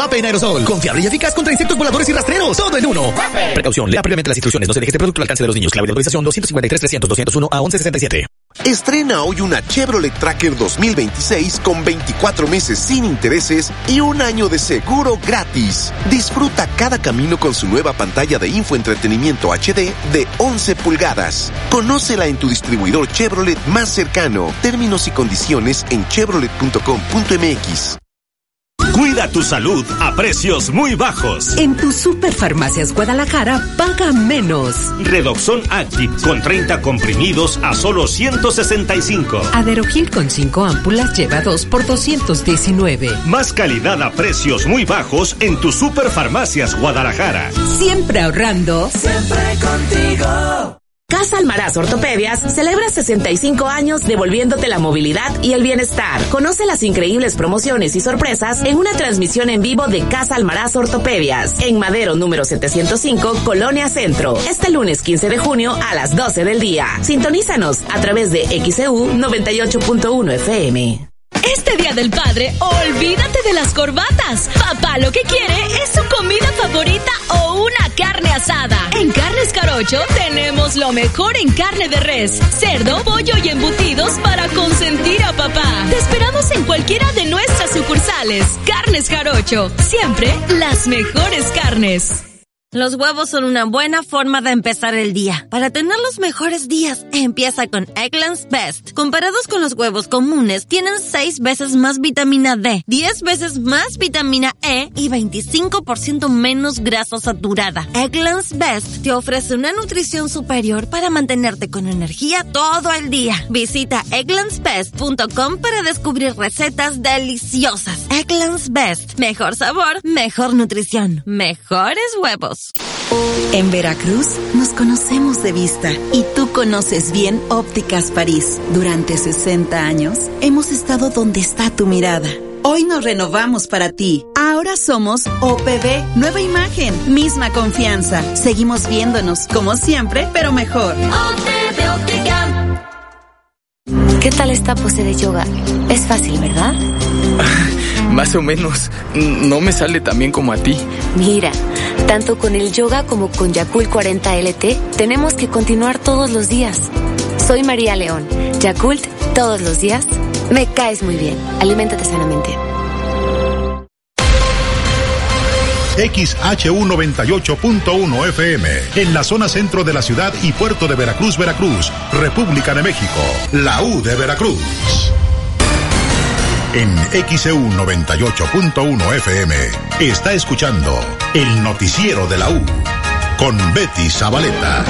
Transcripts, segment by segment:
Vape en aerosol, confiable y eficaz contra insectos voladores y rastreros. Todo en uno. Precaución, lea previamente las instrucciones. No se deje este producto al alcance de los niños. Clave de autorización 253-300-201 a 1167. Estrena hoy una Chevrolet Tracker 2026 con 24 meses sin intereses y un año de seguro gratis. Disfruta cada camino con su nueva pantalla de infoentretenimiento HD de 11 pulgadas. Conócela en tu distribuidor Chevrolet más cercano. Términos y condiciones en chevrolet.com.mx. Cuida tu salud a precios muy bajos. En tu Superfarmacias Guadalajara, paga menos. Redoxon Active con 30 comprimidos a solo 165. Aderogil con 5 ámpulas lleva 2 por 219. Más calidad a precios muy bajos en tu Superfarmacias Guadalajara. Siempre ahorrando. Siempre contigo. Casa Almaraz Ortopedias celebra 65 años devolviéndote la movilidad y el bienestar. Conoce las increíbles promociones y sorpresas en una transmisión en vivo de Casa Almaraz Ortopedias en Madero número 705, Colonia Centro. Este lunes 15 de junio a las 12 del día. Sintonízanos a través de XEU 98.1 FM. Este Día del Padre, olvídate de las corbatas. Papá lo que quiere es su comida favorita o una carne asada. En Carnes Jarocho tenemos lo mejor en carne de res, cerdo, pollo y embutidos para consentir a papá. Te esperamos en cualquiera de nuestras sucursales. Carnes Jarocho, siempre las mejores carnes. Los huevos son una buena forma de empezar el día. Para tener los mejores días, empieza con Eggland's Best. Comparados con los huevos comunes, tienen 6 veces más vitamina D, 10 veces más vitamina E y 25% menos grasa saturada. Eggland's Best te ofrece una nutrición superior para mantenerte con energía todo el día. Visita egglandsbest.com para descubrir recetas deliciosas. Eggland's Best. Mejor sabor, mejor nutrición, mejores huevos. En Veracruz nos conocemos de vista y tú conoces bien Ópticas París. Durante 60 años hemos estado donde está tu mirada. Hoy nos renovamos para ti. Ahora somos OPB, nueva imagen, misma confianza. Seguimos viéndonos como siempre, pero mejor. OPB Óptica. ¿Qué tal esta pose de yoga? Es fácil, ¿verdad? Más o menos. No me sale tan bien como a ti. Mira, tanto con el yoga como con Yakult 40 LT, tenemos que continuar todos los días. Soy María León. Yakult, todos los días. Me caes muy bien. Aliméntate sanamente. XHU 98.1 FM, en la zona centro de la ciudad y puerto de Veracruz, Veracruz, República de México, la U de Veracruz. En XEU 98.1 FM está escuchando el noticiero de la U con Betty Zabaleta.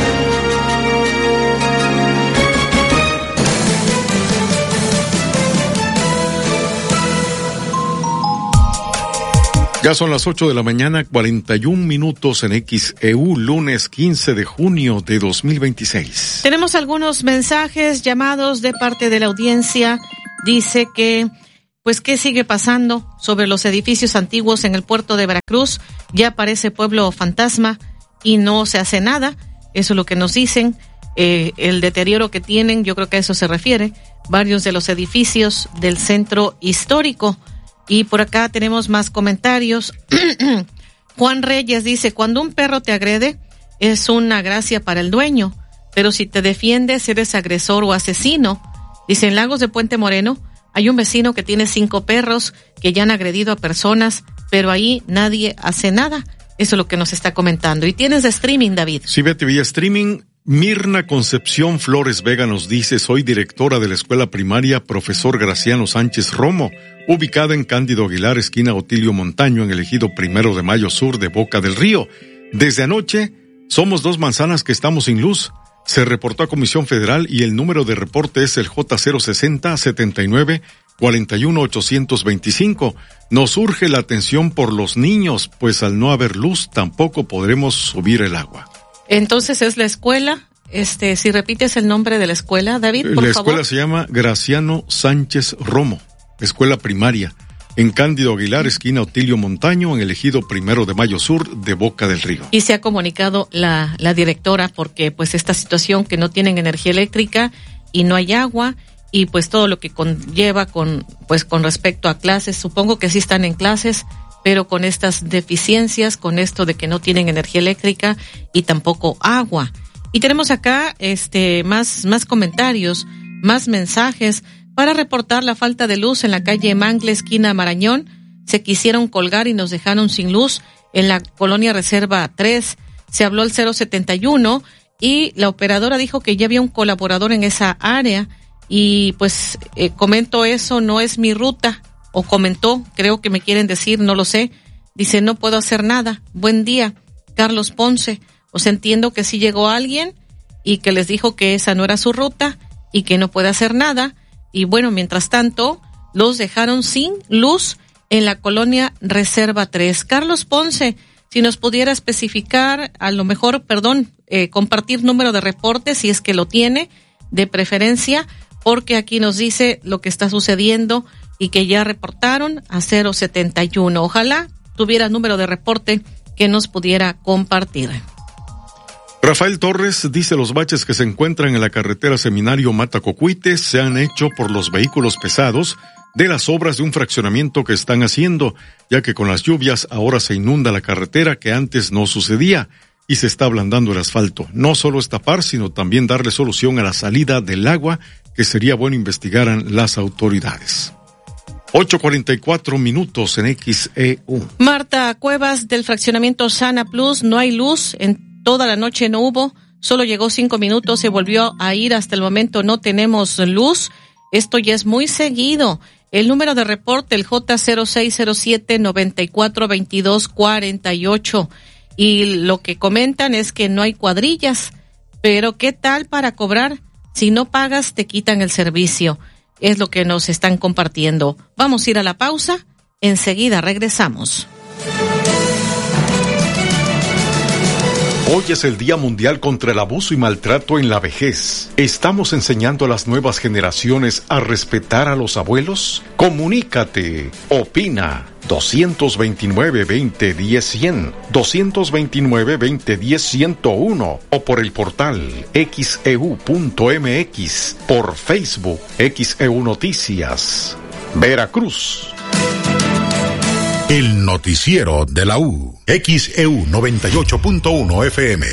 Ya son las 8 de la mañana, 41 minutos en XEU, lunes 15 de junio de 2026. Tenemos algunos mensajes, llamados de parte de la audiencia. Dice que, pues, ¿qué sigue pasando sobre los edificios antiguos en el puerto de Veracruz? Ya parece pueblo fantasma y no se hace nada. Eso es lo que nos dicen. El deterioro que tienen, yo creo que a eso se refiere. Varios de los edificios del centro histórico. Y por acá tenemos más comentarios. Juan Reyes dice, cuando un perro te agrede, es una gracia para el dueño, pero si te defiendes, eres agresor o asesino. Dice, en Lagos de Puente Moreno, hay un vecino que tiene 5 perros que ya han agredido a personas, pero ahí nadie hace nada. Eso es lo que nos está comentando. Y tienes de streaming, David. Sí, Betty, vía streaming. Mirna Concepción Flores Vega nos dice, soy directora de la escuela primaria Profesor Graciano Sánchez Romo, ubicada en Cándido Aguilar, esquina Otilio Montaño, en el ejido 1 de Mayo Sur de Boca del Río. Desde anoche, somos 2 manzanas que estamos sin luz. Se reportó a Comisión Federal y el número de reporte es el J060-79-41-825. Nos urge la atención por los niños, pues al no haber luz tampoco podremos subir el agua. Entonces es la escuela, si repites el nombre de la escuela, David, por favor. La escuela se llama Graciano Sánchez Romo, escuela primaria, en Cándido Aguilar, esquina Otilio Montaño, en el ejido 1 de Mayo Sur de Boca del Río. Y se ha comunicado la directora porque pues esta situación que no tienen energía eléctrica y no hay agua y pues todo lo que conlleva con respecto a clases, supongo que sí están en clases, pero con estas deficiencias, con esto de que no tienen energía eléctrica y tampoco agua. Y tenemos acá más comentarios, más mensajes para reportar la falta de luz en la calle Mangle, esquina Marañón. Se quisieron colgar y nos dejaron sin luz en la colonia Reserva 3. Se habló al 071 y la operadora dijo que ya había un colaborador en esa área y pues comento eso, no es mi ruta, o comentó, creo que me quieren decir, no lo sé. Dice, no puedo hacer nada. Buen día, Carlos Ponce. O sea, entiendo que sí llegó alguien y que les dijo que esa no era su ruta y que no puede hacer nada. Y bueno, mientras tanto, los dejaron sin luz en la colonia Reserva 3. Carlos Ponce, si nos pudiera especificar, a lo mejor, compartir número de reporte, si es que lo tiene, de preferencia, porque aquí nos dice lo que está sucediendo y que ya reportaron a 071. Ojalá tuviera número de reporte que nos pudiera compartir. Rafael Torres dice: los baches que se encuentran en la carretera Seminario Matacocuite se han hecho por los vehículos pesados de las obras de un fraccionamiento que están haciendo, ya que con las lluvias ahora se inunda la carretera, que antes no sucedía, y se está ablandando el asfalto. No solo es tapar, sino también darle solución a la salida del agua, que sería bueno investigaran las autoridades. 8:44 en XEU. Marta Cuevas, del fraccionamiento Sana Plus, no hay luz, en toda la noche no hubo, solo llegó 5 minutos, se volvió a ir, hasta el momento no tenemos luz, esto ya es muy seguido. El número de reporte, el J0607-942248, y lo que comentan es que no hay cuadrillas, pero ¿qué tal para cobrar? Si no pagas, te quitan el servicio. Es lo que nos están compartiendo. Vamos a ir a la pausa. Enseguida regresamos. Hoy es el Día Mundial contra el Abuso y Maltrato en la Vejez. ¿Estamos enseñando a las nuevas generaciones a respetar a los abuelos? Comunícate. Opina. 229-2010-100, 229-2010-101 o por el portal xeu.mx, por Facebook XEU Noticias. Veracruz. El noticiero de la U. XEU 98.1 FM.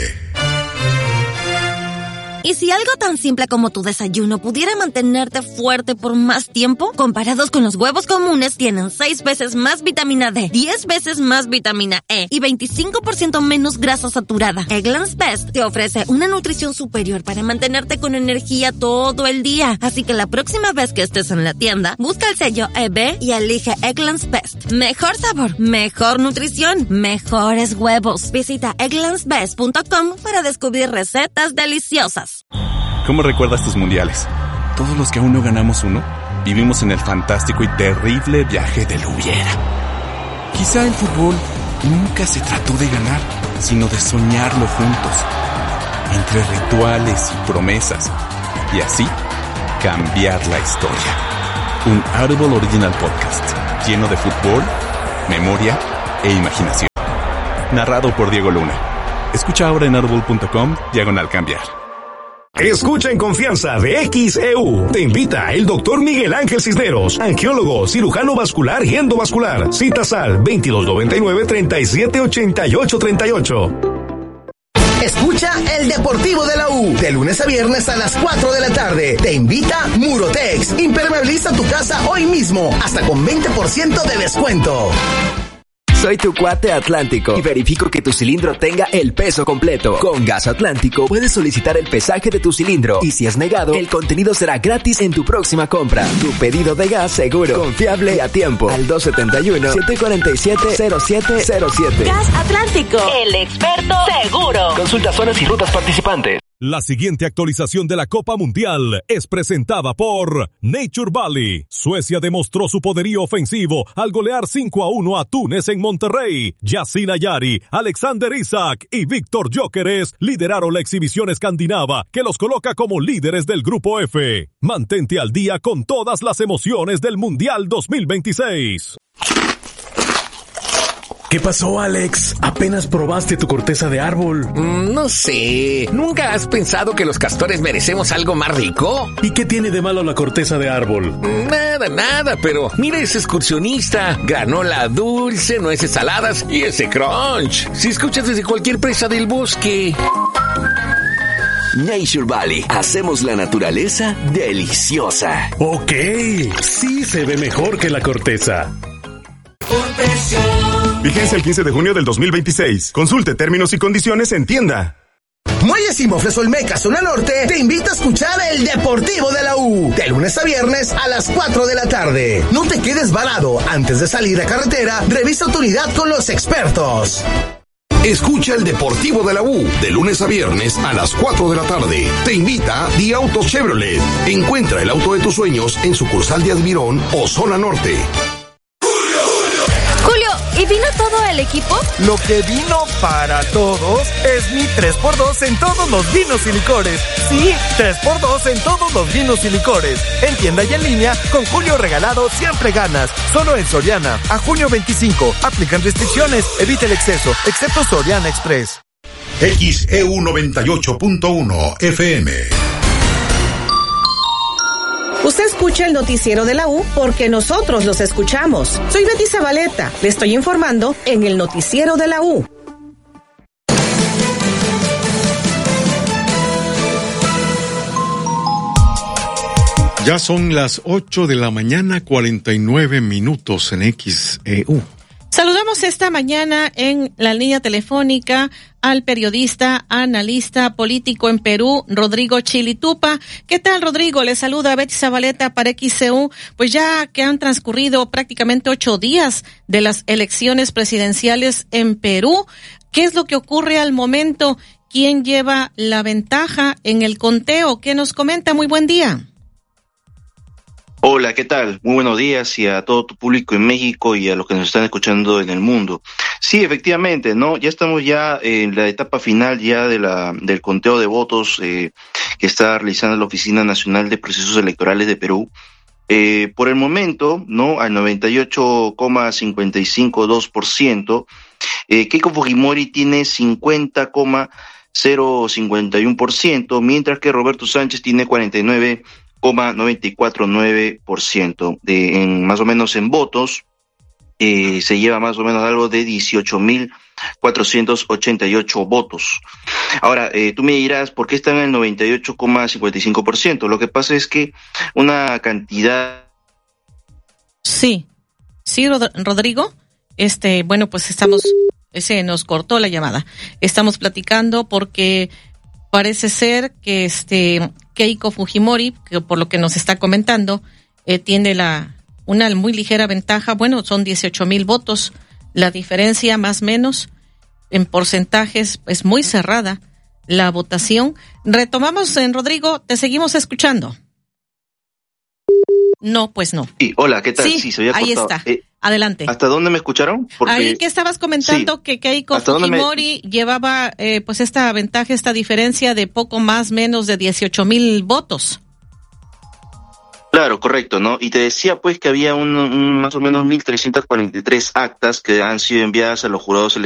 ¿Y si algo tan simple como tu desayuno pudiera mantenerte fuerte por más tiempo? Comparados con los huevos comunes, tienen 6 veces más vitamina D, 10 veces más vitamina E y 25% menos grasa saturada. Eggland's Best te ofrece una nutrición superior para mantenerte con energía todo el día. Así que la próxima vez que estés en la tienda, busca el sello EB y elige Eggland's Best. Mejor sabor, mejor nutrición, mejores huevos. Visita egglandsbest.com para descubrir recetas deliciosas. ¿Cómo recuerdas tus mundiales? Todos los que aún no ganamos uno, vivimos en el fantástico y terrible viaje del hubiera. Quizá el fútbol nunca se trató de ganar, sino de soñarlo juntos, entre rituales y promesas, y así cambiar la historia. Un Audible Original Podcast, lleno de fútbol, memoria e imaginación. Narrado por Diego Luna. Escucha ahora en audible.com/cambiar. Escucha en confianza de XEU. Te invita el doctor Miguel Ángel Cisneros, angiólogo, cirujano vascular y endovascular. Citas al 2299-378838. Escucha el Deportivo de la U, de lunes a viernes a las 4 de la tarde. Te invita Murotex. Impermeabiliza tu casa hoy mismo, hasta con 20% de descuento. Soy tu cuate Atlántico y verifico que tu cilindro tenga el peso completo. Con Gas Atlántico puedes solicitar el pesaje de tu cilindro y si es negado, el contenido será gratis en tu próxima compra. Tu pedido de gas seguro, confiable y a tiempo. Al 271-747-0707. Gas Atlántico, el experto seguro. Consulta zonas y rutas participantes. La siguiente actualización de la Copa Mundial es presentada por Nature Valley. Suecia demostró su poderío ofensivo al golear 5-1 a Túnez en Monterrey. Yasin Ayari, Alexander Isak y Víctor Gyökeres lideraron la exhibición escandinava que los coloca como líderes del Grupo F. Mantente al día con todas las emociones del Mundial 2026. ¿Qué pasó, Alex? Apenas probaste tu corteza de árbol. No sé. ¿Nunca has pensado que los castores merecemos algo más rico? ¿Y qué tiene de malo la corteza de árbol? Nada, pero mira ese excursionista. Granola dulce, nueces saladas y ese crunch. Si escuchas desde cualquier presa del bosque. Nature Valley. Hacemos la naturaleza deliciosa. Ok, sí se ve mejor que la corteza. Vigencia el 15 de junio del 2026. Consulte términos y condiciones en tienda. Muelles y Mofles Olmeca, zona norte, te invita a escuchar el Deportivo de la U. De lunes a viernes a las 4 de la tarde. No te quedes varado. Antes de salir a carretera, revisa tu unidad con los expertos. Escucha el Deportivo de la U, de lunes a viernes a las 4 de la tarde. Te invita Di Autos Chevrolet. Encuentra el auto de tus sueños en sucursal de Admirón o zona norte. Julio, ¿y vino todo el equipo? Lo que vino para todos es mi 3x2 en todos los vinos y licores. Sí, 3x2 en todos los vinos y licores. En tienda y en línea, con Julio regalado siempre ganas. Solo en Soriana. A junio 25. Aplican restricciones. Evita el exceso, excepto Soriana Express. XEU 98.1 FM. Usted escucha el noticiero de la U porque nosotros los escuchamos. Soy Betty Zabaleta. Le estoy informando en el noticiero de la U. Ya son las 8 de la mañana, 49 minutos en XEU. Saludamos esta mañana en la línea telefónica al periodista, analista político en Perú, Rodrigo Chilitupa. ¿Qué tal, Rodrigo? Le saluda Betty Zabaleta para XEU. Pues ya que han transcurrido prácticamente 8 días de las elecciones presidenciales en Perú, ¿qué es lo que ocurre al momento? ¿Quién lleva la ventaja en el conteo? ¿Qué nos comenta? Muy buen día. Hola, ¿qué tal? Muy buenos días y a todo tu público en México y a los que nos están escuchando en el mundo. Sí, efectivamente, ¿no? Ya estamos en la etapa final ya del conteo de votos que está realizando la Oficina Nacional de Procesos Electorales de Perú. Por el momento, ¿no? Al 98,552%, Keiko Fujimori tiene 50,051%, mientras que Roberto Sánchez tiene 49,949%. En más o menos en votos se lleva más o menos algo de 18,488 votos. Ahora, tú me dirás, ¿por qué están en el 98,55%? Lo que pasa es que una cantidad... Sí, Rodrigo. Bueno, pues se nos cortó la llamada. Estamos platicando porque parece ser que Keiko Fujimori, que por lo que nos está comentando, tiene una muy ligera ventaja. Bueno, son 18,000 votos. La diferencia, más o menos, en porcentajes, es muy cerrada la votación. Retomamos, Rodrigo, te seguimos escuchando. No, pues no. Sí, hola, ¿qué tal? Sí, se había cortado. Ahí está. Adelante. ¿Hasta dónde me escucharon? Porque... Ahí que estabas comentando que Keiko Fujimori llevaba pues esta ventaja, esta diferencia de poco más menos de 18,000 votos. Claro, correcto, ¿no? Y te decía pues que había más o menos 1,343 actas que han sido enviadas a los jurados electorales